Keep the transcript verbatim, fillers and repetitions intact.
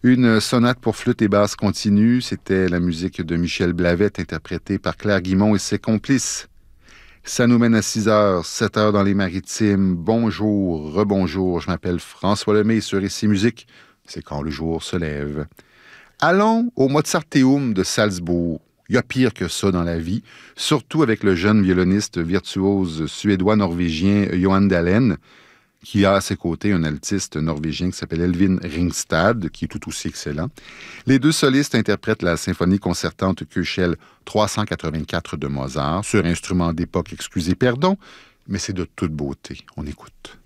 Une sonate pour flûte et basse continue, c'était la musique de Michel Blavet, interprétée par Claire Guimond et ses complices. Ça nous mène à six heures, sept heures dans les Maritimes. Bonjour, rebonjour, je m'appelle François Lemay sur Ici Musique. C'est quand le jour se lève. Allons au Mozarteum de Salzbourg. Il y a pire que ça dans la vie, surtout avec le jeune violoniste virtuose suédois-norvégien Johan Dahlen, qui a à ses côtés un altiste norvégien qui s'appelle Elvin Ringstad, qui est tout aussi excellent. Les deux solistes interprètent la symphonie concertante Köchel trois cent quatre-vingt-quatre de Mozart, sur instrument d'époque, excusez pardon, mais c'est de toute beauté. On écoute.